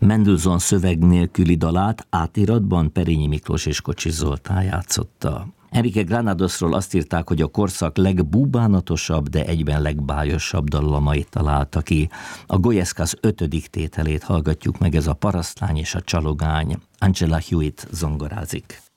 Mendelssohn szöveg nélküli dalát átiratban Perényi Miklós és Kocsis Zoltán játszotta. Enrique Granadosról azt írták, hogy a korszak legbúbánatosabb, de egyben legbájosabb dallamait találta ki. A Goyescas 5. tételét hallgatjuk meg, ez a Parasztlány és a csalogány. Angela Hewitt zongorázik.